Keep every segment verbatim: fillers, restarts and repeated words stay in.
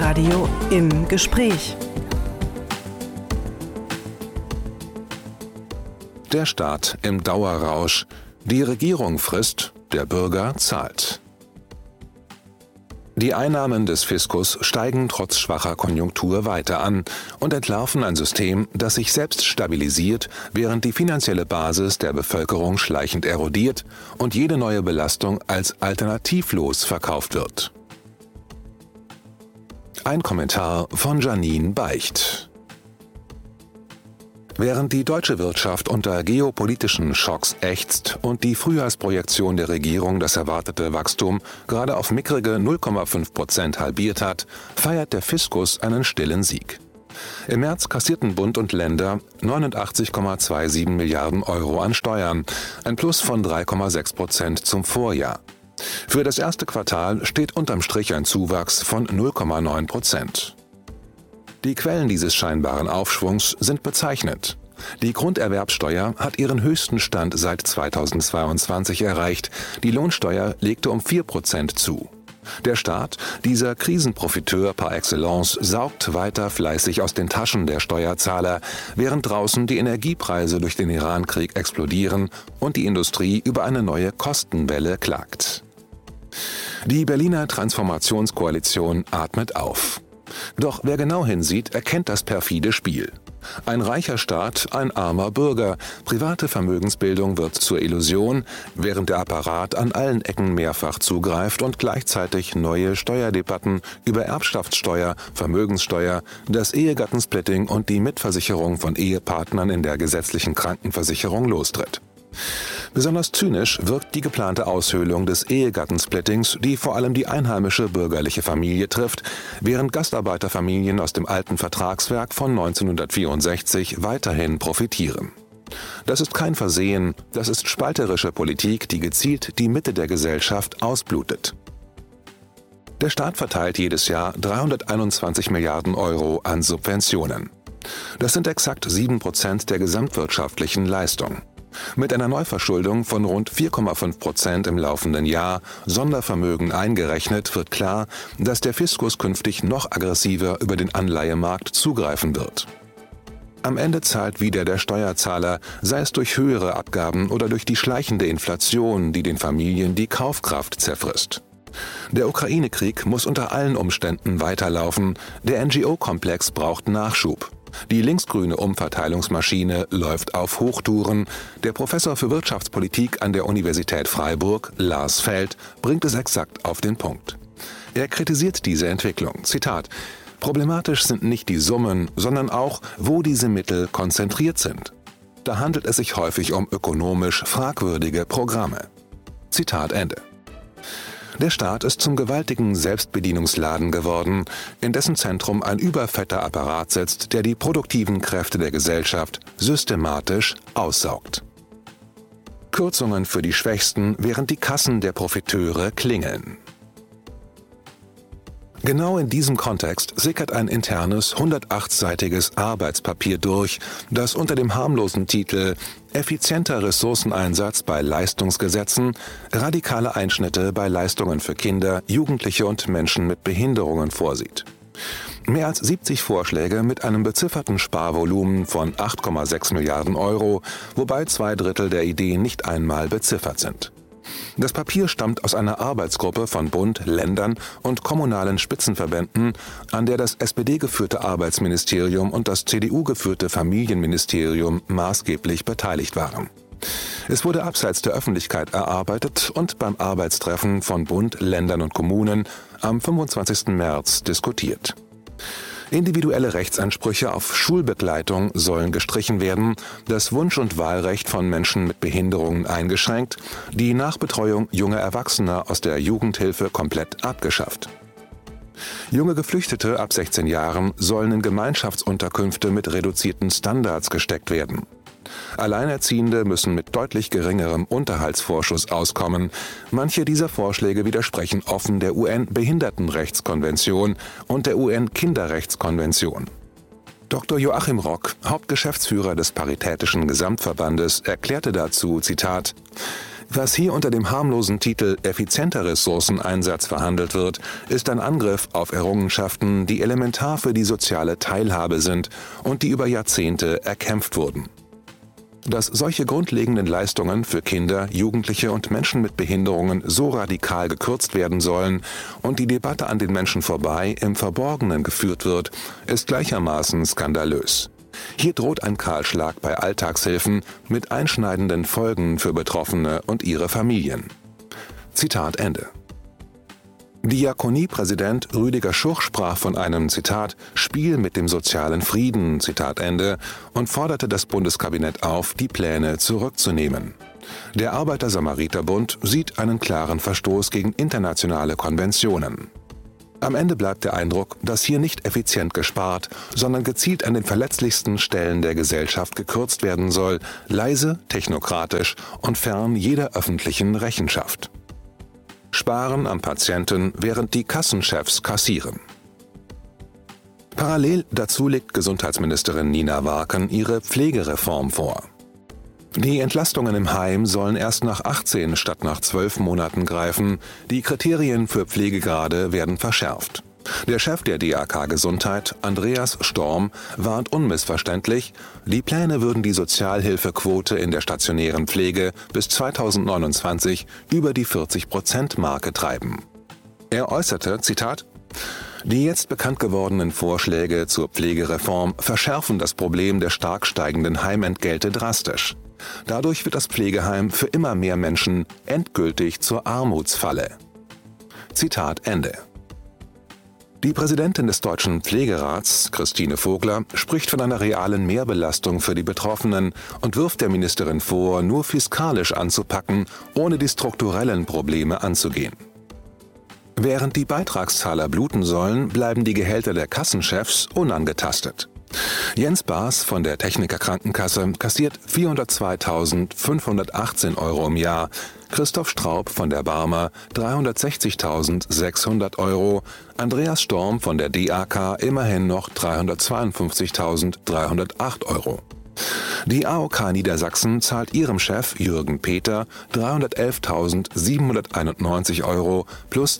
Inforadio im Gespräch. Der Staat im Dauerrausch. Die Regierung frisst, der Bürger zahlt. Die Einnahmen des Fiskus steigen trotz schwacher Konjunktur weiter an und entlarven ein System, das sich selbst stabilisiert, während die finanzielle Basis der Bevölkerung schleichend erodiert und jede neue Belastung als alternativlos verkauft wird. Ein Kommentar von Janine Beicht. Während die deutsche Wirtschaft unter geopolitischen Schocks ächzt und die Frühjahrsprojektion der Regierung das erwartete Wachstum gerade auf mickrige null Komma fünf Prozent halbiert hat, feiert der Fiskus einen stillen Sieg. Im März kassierten Bund und Länder neunundachtzig Komma siebenundzwanzig Milliarden Euro an Steuern, ein Plus von drei Komma sechs Prozent zum Vorjahr. Für das erste Quartal steht unterm Strich ein Zuwachs von null Komma neun Prozent. Die Quellen dieses scheinbaren Aufschwungs sind bezeichnend. Die Grunderwerbsteuer hat ihren höchsten Stand seit zweitausendzweiundzwanzig erreicht, die Lohnsteuer legte um vier Prozent zu. Der Staat, dieser Krisenprofiteur par excellence, saugt weiter fleißig aus den Taschen der Steuerzahler, während draußen die Energiepreise durch den Irankrieg explodieren und die Industrie über eine neue Kostenwelle klagt. Die Berliner Transformationskoalition atmet auf. Doch wer genau hinsieht, erkennt das perfide Spiel. Ein reicher Staat, ein armer Bürger, private Vermögensbildung wird zur Illusion, während der Apparat an allen Ecken mehrfach zugreift und gleichzeitig neue Steuerdebatten über Erbschaftssteuer, Vermögenssteuer, das Ehegattensplitting und die Mitversicherung von Ehepartnern in der gesetzlichen Krankenversicherung lostritt. Besonders zynisch wirkt die geplante Aushöhlung des Ehegattensplittings, die vor allem die einheimische bürgerliche Familie trifft, während Gastarbeiterfamilien aus dem alten Vertragswerk von neunzehnhundertvierundsechzig weiterhin profitieren. Das ist kein Versehen, das ist spalterische Politik, die gezielt die Mitte der Gesellschaft ausblutet. Der Staat verteilt jedes Jahr dreihunderteinundzwanzig Milliarden Euro an Subventionen. Das sind exakt sieben Prozent der gesamtwirtschaftlichen Leistung. Mit einer Neuverschuldung von rund vier Komma fünf Prozent im laufenden Jahr, Sondervermögen eingerechnet, wird klar, dass der Fiskus künftig noch aggressiver über den Anleihemarkt zugreifen wird. Am Ende zahlt wieder der Steuerzahler, sei es durch höhere Abgaben oder durch die schleichende Inflation, die den Familien die Kaufkraft zerfrisst. Der Ukraine-Krieg muss unter allen Umständen weiterlaufen, der N G O-Komplex braucht Nachschub. Die linksgrüne Umverteilungsmaschine läuft auf Hochtouren. Der Professor für Wirtschaftspolitik an der Universität Freiburg, Lars Feld, bringt es exakt auf den Punkt. Er kritisiert diese Entwicklung. Zitat: Problematisch sind nicht die Summen, sondern auch, wo diese Mittel konzentriert sind. Da handelt es sich häufig um ökonomisch fragwürdige Programme. Zitat Ende. Der Staat ist zum gewaltigen Selbstbedienungsladen geworden, in dessen Zentrum ein überfetter Apparat sitzt, der die produktiven Kräfte der Gesellschaft systematisch aussaugt. Kürzungen für die Schwächsten, während die Kassen der Profiteure klingeln. Genau in diesem Kontext sickert ein internes, hundertachtseitiges Arbeitspapier durch, das unter dem harmlosen Titel »Effizienter Ressourceneinsatz bei Leistungsgesetzen, radikale Einschnitte bei Leistungen für Kinder, Jugendliche und Menschen mit Behinderungen« vorsieht. Mehr als siebzig Vorschläge mit einem bezifferten Sparvolumen von acht Komma sechs Milliarden Euro, wobei zwei Drittel der Ideen nicht einmal beziffert sind. Das Papier stammt aus einer Arbeitsgruppe von Bund, Ländern und kommunalen Spitzenverbänden, an der das S P D-geführte Arbeitsministerium und das C D U-geführte Familienministerium maßgeblich beteiligt waren. Es wurde abseits der Öffentlichkeit erarbeitet und beim Arbeitstreffen von Bund, Ländern und Kommunen am fünfundzwanzigsten März diskutiert. Individuelle Rechtsansprüche auf Schulbegleitung sollen gestrichen werden, das Wunsch- und Wahlrecht von Menschen mit Behinderungen eingeschränkt, die Nachbetreuung junger Erwachsener aus der Jugendhilfe komplett abgeschafft. Junge Geflüchtete ab sechzehn Jahren sollen in Gemeinschaftsunterkünfte mit reduzierten Standards gesteckt werden. Alleinerziehende müssen mit deutlich geringerem Unterhaltsvorschuss auskommen. Manche dieser Vorschläge widersprechen offen der U N-Behindertenrechtskonvention und der U N-Kinderrechtskonvention. Doktor Joachim Rock, Hauptgeschäftsführer des Paritätischen Gesamtverbandes, erklärte dazu, Zitat: Was hier unter dem harmlosen Titel effizienter Ressourceneinsatz verhandelt wird, ist ein Angriff auf Errungenschaften, die elementar für die soziale Teilhabe sind und die über Jahrzehnte erkämpft wurden. Dass solche grundlegenden Leistungen für Kinder, Jugendliche und Menschen mit Behinderungen so radikal gekürzt werden sollen und die Debatte an den Menschen vorbei im Verborgenen geführt wird, ist gleichermaßen skandalös. Hier droht ein Kahlschlag bei Alltagshilfen mit einschneidenden Folgen für Betroffene und ihre Familien. Zitat Ende. Diakoniepräsident Rüdiger Schuch sprach von einem, Zitat, Spiel mit dem sozialen Frieden, Zitat Ende, und forderte das Bundeskabinett auf, die Pläne zurückzunehmen. Der Arbeiter-Samariter-Bund sieht einen klaren Verstoß gegen internationale Konventionen. Am Ende bleibt der Eindruck, dass hier nicht effizient gespart, sondern gezielt an den verletzlichsten Stellen der Gesellschaft gekürzt werden soll, leise, technokratisch und fern jeder öffentlichen Rechenschaft. Sparen am Patienten, während die Kassenchefs kassieren. Parallel dazu legt Gesundheitsministerin Nina Warken ihre Pflegereform vor. Die Entlastungen im Heim sollen erst nach achtzehn statt nach zwölf Monaten greifen. Die Kriterien für Pflegegrade werden verschärft. Der Chef der D A K Gesundheit, Andreas Storm, warnt unmissverständlich, die Pläne würden die Sozialhilfequote in der stationären Pflege bis zweitausendneunundzwanzig über die vierzig-Prozent-Marke treiben. Er äußerte, Zitat, Die jetzt bekannt gewordenen Vorschläge zur Pflegereform verschärfen das Problem der stark steigenden Heimentgelte drastisch. Dadurch wird das Pflegeheim für immer mehr Menschen endgültig zur Armutsfalle. Zitat Ende. Die Präsidentin des Deutschen Pflegerats, Christine Vogler, spricht von einer realen Mehrbelastung für die Betroffenen und wirft der Ministerin vor, nur fiskalisch anzupacken, ohne die strukturellen Probleme anzugehen. Während die Beitragszahler bluten sollen, bleiben die Gehälter der Kassenchefs unangetastet. Jens Baas von der Techniker Krankenkasse kassiert vierhundertzweitausendfünfhundertachtzehn Euro im Jahr, Christoph Straub von der Barmer dreihundertsechzigtausendsechshundert Euro, Andreas Storm von der D A K immerhin noch dreihundertzweiundfünfzigtausenddreihundertacht Euro. Die A O K Niedersachsen zahlt ihrem Chef Jürgen Peter dreihundertelftausendsiebenhunderteinundneunzig Euro plus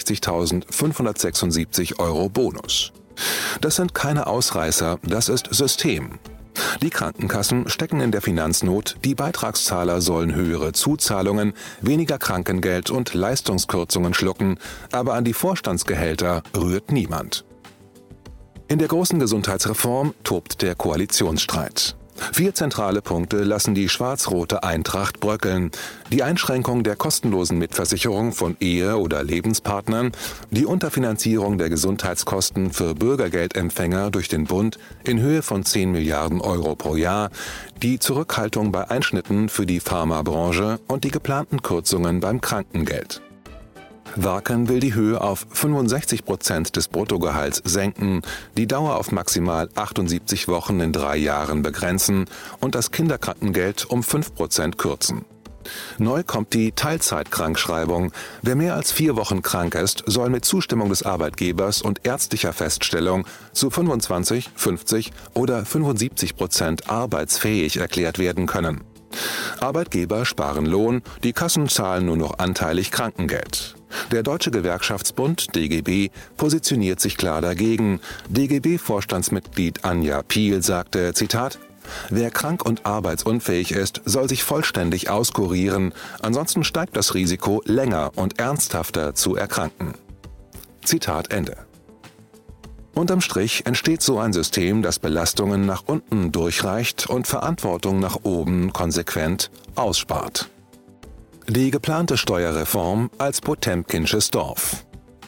zweiundsechzigtausendfünfhundertsechsundsiebzig Euro Bonus. Das sind keine Ausreißer, das ist System. Die Krankenkassen stecken in der Finanznot, die Beitragszahler sollen höhere Zuzahlungen, weniger Krankengeld und Leistungskürzungen schlucken, aber an die Vorstandsgehälter rührt niemand. In der großen Gesundheitsreform tobt der Koalitionsstreit. Vier zentrale Punkte lassen die schwarz-rote Eintracht bröckeln. Die Einschränkung der kostenlosen Mitversicherung von Ehe- oder Lebenspartnern, die Unterfinanzierung der Gesundheitskosten für Bürgergeldempfänger durch den Bund in Höhe von zehn Milliarden Euro pro Jahr, die Zurückhaltung bei Einschnitten für die Pharmabranche und die geplanten Kürzungen beim Krankengeld. Warken will die Höhe auf fünfundsechzig Prozent des Bruttogehalts senken, die Dauer auf maximal achtundsiebzig Wochen in drei Jahren begrenzen und das Kinderkrankengeld um fünf Prozent kürzen. Neu kommt die Teilzeitkrankschreibung. Wer mehr als vier Wochen krank ist, soll mit Zustimmung des Arbeitgebers und ärztlicher Feststellung zu fünfundzwanzig, fünfzig oder fünfundsiebzig Prozent arbeitsfähig erklärt werden können. Arbeitgeber sparen Lohn, die Kassen zahlen nur noch anteilig Krankengeld. Der Deutsche Gewerkschaftsbund D G B positioniert sich klar dagegen. D G B-Vorstandsmitglied Anja Piel sagte, Zitat, Wer krank und arbeitsunfähig ist, soll sich vollständig auskurieren, ansonsten steigt das Risiko, länger und ernsthafter zu erkranken. Zitat Ende. Unterm Strich entsteht so ein System, das Belastungen nach unten durchreicht und Verantwortung nach oben konsequent ausspart. Die geplante Steuerreform als Potemkinsches Dorf.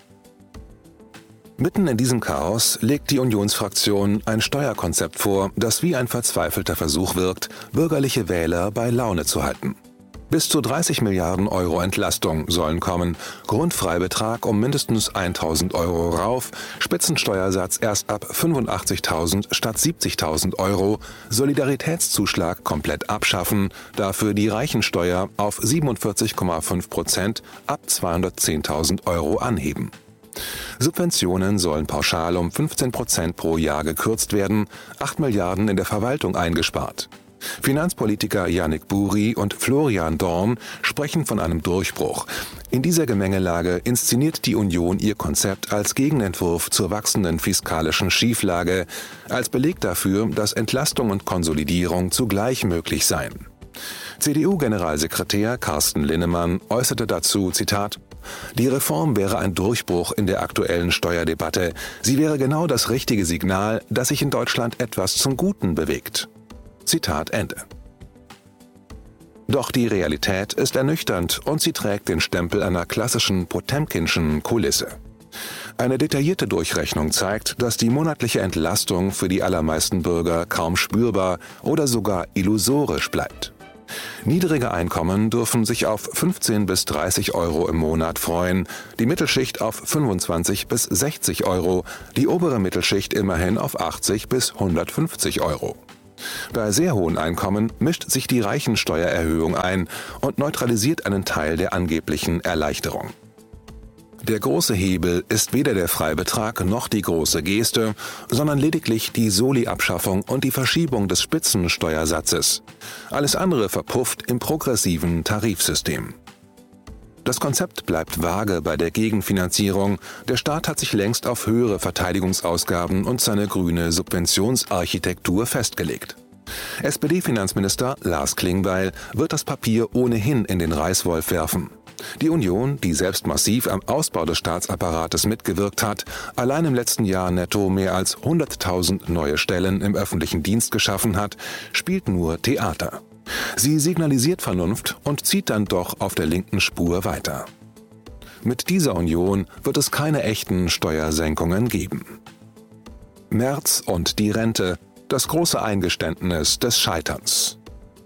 Mitten in diesem Chaos legt die Unionsfraktion ein Steuerkonzept vor, das wie ein verzweifelter Versuch wirkt, bürgerliche Wähler bei Laune zu halten. Bis zu dreißig Milliarden Euro Entlastung sollen kommen, Grundfreibetrag um mindestens eintausend Euro rauf, Spitzensteuersatz erst ab fünfundachtzigtausend statt siebzigtausend Euro, Solidaritätszuschlag komplett abschaffen, dafür die Reichensteuer auf siebenundvierzig Komma fünf Prozent ab zweihundertzehntausend Euro anheben. Subventionen sollen pauschal um fünfzehn Prozent pro Jahr gekürzt werden, acht Milliarden in der Verwaltung eingespart. Finanzpolitiker Yannick Buri und Florian Dorn sprechen von einem Durchbruch. In dieser Gemengelage inszeniert die Union ihr Konzept als Gegenentwurf zur wachsenden fiskalischen Schieflage, als Beleg dafür, dass Entlastung und Konsolidierung zugleich möglich seien. C D U-Generalsekretär Carsten Linnemann äußerte dazu, Zitat, „Die Reform wäre ein Durchbruch in der aktuellen Steuerdebatte. Sie wäre genau das richtige Signal, dass sich in Deutschland etwas zum Guten bewegt." Zitat Ende. Doch die Realität ist ernüchternd und sie trägt den Stempel einer klassischen Potemkinschen Kulisse. Eine detaillierte Durchrechnung zeigt, dass die monatliche Entlastung für die allermeisten Bürger kaum spürbar oder sogar illusorisch bleibt. Niedrige Einkommen dürfen sich auf fünfzehn bis dreißig Euro im Monat freuen, die Mittelschicht auf fünfundzwanzig bis sechzig Euro, die obere Mittelschicht immerhin auf achtzig bis hundertfünfzig Euro. Bei sehr hohen Einkommen mischt sich die Reichensteuererhöhung ein und neutralisiert einen Teil der angeblichen Erleichterung. Der große Hebel ist weder der Freibetrag noch die große Geste, sondern lediglich die Soli-Abschaffung und die Verschiebung des Spitzensteuersatzes. Alles andere verpufft im progressiven Tarifsystem. Das Konzept bleibt vage bei der Gegenfinanzierung. Der Staat hat sich längst auf höhere Verteidigungsausgaben und seine grüne Subventionsarchitektur festgelegt. S P D-Finanzminister Lars Klingbeil wird das Papier ohnehin in den Reißwolf werfen. Die Union, die selbst massiv am Ausbau des Staatsapparates mitgewirkt hat, allein im letzten Jahr netto mehr als hunderttausend neue Stellen im öffentlichen Dienst geschaffen hat, spielt nur Theater. Sie signalisiert Vernunft und zieht dann doch auf der linken Spur weiter. Mit dieser Union wird es keine echten Steuersenkungen geben. Merz und die Rente, das große Eingeständnis des Scheiterns.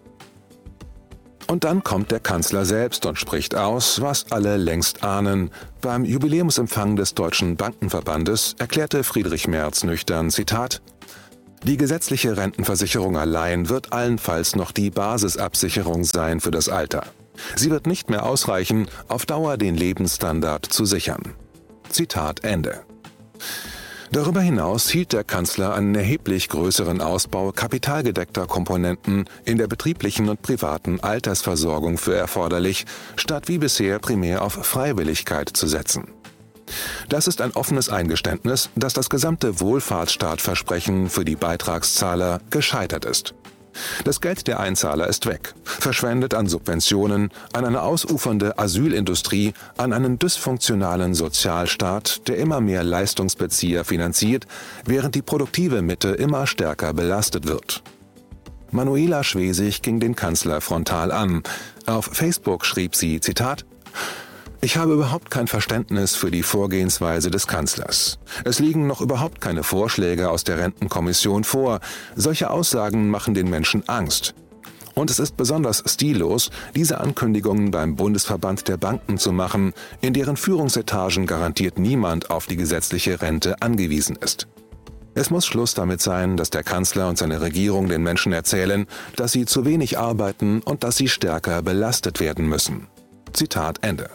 Und dann kommt der Kanzler selbst und spricht aus, was alle längst ahnen. Beim Jubiläumsempfang des Deutschen Bankenverbandes erklärte Friedrich Merz nüchtern, Zitat, „Die gesetzliche Rentenversicherung allein wird allenfalls noch die Basisabsicherung sein für das Alter. Sie wird nicht mehr ausreichen, auf Dauer den Lebensstandard zu sichern." Zitat Ende. Darüber hinaus hielt der Kanzler einen erheblich größeren Ausbau kapitalgedeckter Komponenten in der betrieblichen und privaten Altersversorgung für erforderlich, statt wie bisher primär auf Freiwilligkeit zu setzen. Das ist ein offenes Eingeständnis, dass das gesamte Wohlfahrtsstaatversprechen für die Beitragszahler gescheitert ist. Das Geld der Einzahler ist weg, verschwendet an Subventionen, an eine ausufernde Asylindustrie, an einen dysfunktionalen Sozialstaat, der immer mehr Leistungsbezieher finanziert, während die produktive Mitte immer stärker belastet wird. Manuela Schwesig ging den Kanzler frontal an. Auf Facebook schrieb sie, Zitat, „Ich habe überhaupt kein Verständnis für die Vorgehensweise des Kanzlers. Es liegen noch überhaupt keine Vorschläge aus der Rentenkommission vor. Solche Aussagen machen den Menschen Angst. Und es ist besonders stillos, diese Ankündigungen beim Bundesverband der Banken zu machen, in deren Führungsetagen garantiert niemand auf die gesetzliche Rente angewiesen ist. Es muss Schluss damit sein, dass der Kanzler und seine Regierung den Menschen erzählen, dass sie zu wenig arbeiten und dass sie stärker belastet werden müssen." Zitat Ende.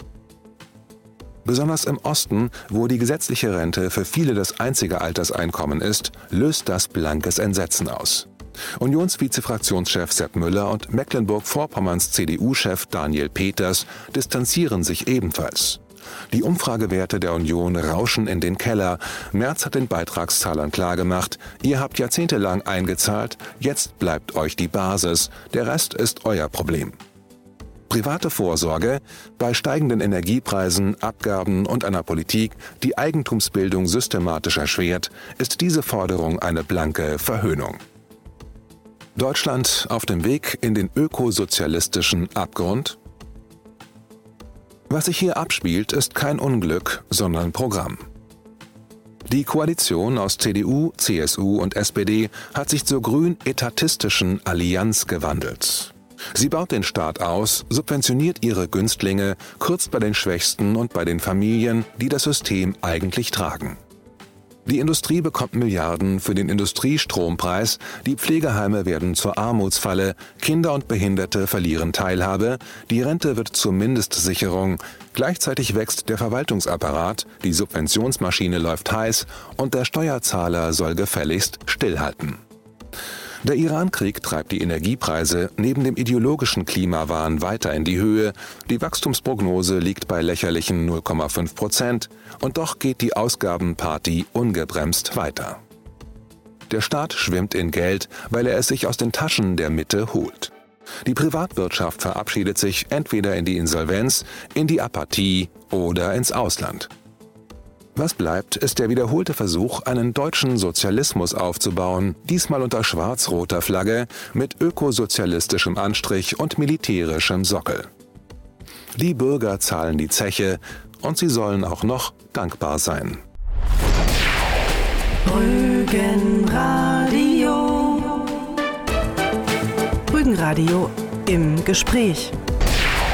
Besonders im Osten, wo die gesetzliche Rente für viele das einzige Alterseinkommen ist, löst das blankes Entsetzen aus. Unionsvizefraktionschef Sepp Müller und Mecklenburg-Vorpommerns C D U-Chef Daniel Peters distanzieren sich ebenfalls. Die Umfragewerte der Union rauschen in den Keller. Merz hat den Beitragszahlern klargemacht, ihr habt jahrzehntelang eingezahlt, jetzt bleibt euch die Basis, der Rest ist euer Problem. Private Vorsorge bei steigenden Energiepreisen, Abgaben und einer Politik, die Eigentumsbildung systematisch erschwert, ist diese Forderung eine blanke Verhöhnung. Deutschland auf dem Weg in den ökosozialistischen Abgrund? Was sich hier abspielt, ist kein Unglück, sondern Programm. Die Koalition aus C D U, C S U und S P D hat sich zur grün-etatistischen Allianz gewandelt. Sie baut den Staat aus, subventioniert ihre Günstlinge, kürzt bei den Schwächsten und bei den Familien, die das System eigentlich tragen. Die Industrie bekommt Milliarden für den Industriestrompreis, die Pflegeheime werden zur Armutsfalle, Kinder und Behinderte verlieren Teilhabe, die Rente wird zur Mindestsicherung, gleichzeitig wächst der Verwaltungsapparat, die Subventionsmaschine läuft heiß und der Steuerzahler soll gefälligst stillhalten. Der Iran-Krieg treibt die Energiepreise neben dem ideologischen Klimawahn weiter in die Höhe. Die Wachstumsprognose liegt bei lächerlichen null Komma fünf Prozent. Und doch geht die Ausgabenparty ungebremst weiter. Der Staat schwimmt in Geld, weil er es sich aus den Taschen der Mitte holt. Die Privatwirtschaft verabschiedet sich entweder in die Insolvenz, in die Apathie oder ins Ausland. Was bleibt, ist der wiederholte Versuch, einen deutschen Sozialismus aufzubauen, diesmal unter schwarz-roter Flagge, mit ökosozialistischem Anstrich und militärischem Sockel. Die Bürger zahlen die Zeche und sie sollen auch noch dankbar sein. Rügenradio. Rügenradio im Gespräch.